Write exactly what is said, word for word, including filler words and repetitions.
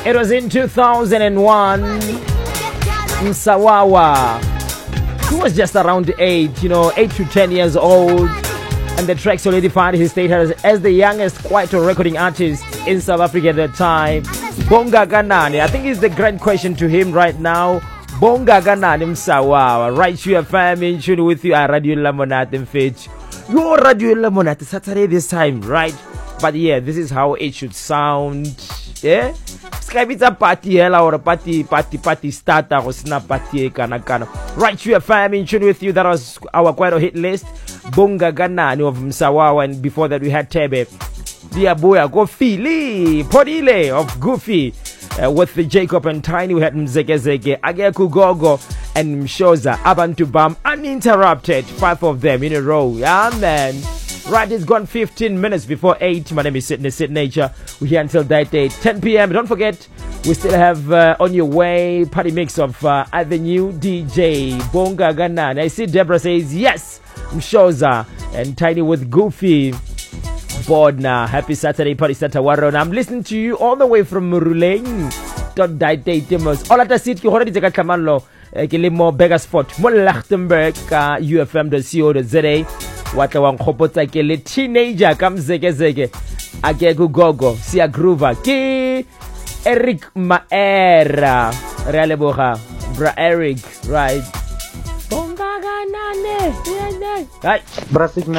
It was in two thousand one. Msawawa. He was just around eight, you know, eight to ten years old. And the track solidified his status as the youngest Kwaito recording artist in South Africa at the time. Bonga Ganani. I think it's the grand question to him right now. Bonga Ganani Msawawa. Right here, fam, in tune with you at Radio Lamonate and Fitch. Your Radio Lamonate Saturday this time, right? But yeah, this is how it should sound. Yeah? Skype it's a party hella or a party party party starter or snap party kana kana. Right here, fam, in tune with you. That was our Kwaito hit list. Bonga Ganani of Msawawa, and before that we had Tebe Diaboya Gofili Podile of Goofy. Uh, with the Jacob and Tiny, we had Mzeke Zeke, Ageku Gogo, and Mshoza, Abantu Bam, uninterrupted. Five of them in a row. Yeah, man. Right, it's gone fifteen minutes before eight. My name is Sydney Sid Nature. We're here until that day, ten p.m. Don't forget, we still have uh, on your way party mix of uh, the new D J Bonga Ganan. I see Deborah says yes, Mshoza, and Tiny with Goofy. Board now. Happy Saturday, party Satawaro. And I'm listening to you all the way from Muruleng. Don't die, day, Timos. All at the city, you already take a Kamanlo. Kilimo Beggar Spot. Molachtenberg, U F M dot co dot z a. Watawang Hopota Kele teenager. Come Zeke Zeke. Agegu Gogo. Sia Groover. Ki Eric Maera. Reale Boha. Bra Eric. Right. Bonga Ganane. Right.